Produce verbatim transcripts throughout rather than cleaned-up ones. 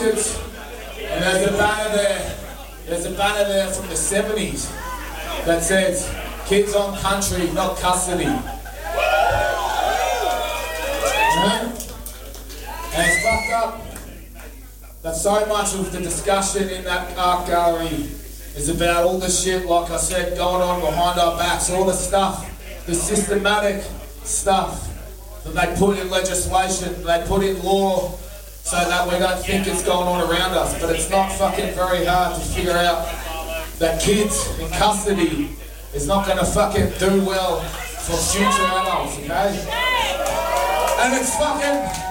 buckets, and there's a banner there. There's a banner there from the seventies that says, "Kids on country, not custody." Yeah? And it's fucked up that so much of the discussion in that art gallery is about all the shit, like I said, going on behind our backs, all the stuff, the systematic stuff that they put in legislation, they put in law so that we don't think it's going on around us. But it's not fucking very hard to figure out that kids in custody is not going to fucking do well for future adults, okay? And it's fucking...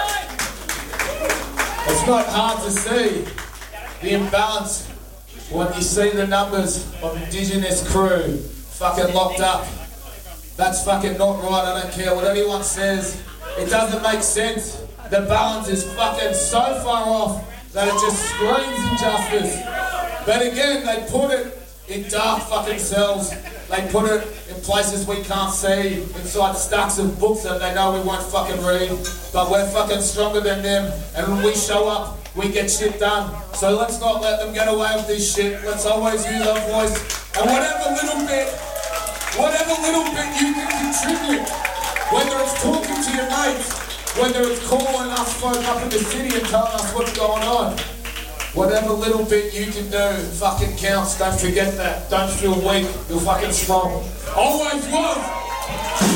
It's not hard to see the imbalance when you see the numbers of Indigenous crew fucking locked up. That's fucking not right. I don't care what anyone says. It doesn't make sense. The balance is fucking so far off that it just screams injustice. But again, they put it in dark fucking cells. They put it in places we can't see, inside stacks of books that they know we won't fucking read. But we're fucking stronger than them, and when we show up, we get shit done. So let's not let them get away with this shit. Let's always use our voice, and whatever little bit, whatever little bit you can contribute, whether it's talking to your mates, whether it's calling us folk up in the city and telling us what's going on, whatever little bit you can do fucking counts. Don't forget that. Don't feel weak. You're fucking strong. Always was.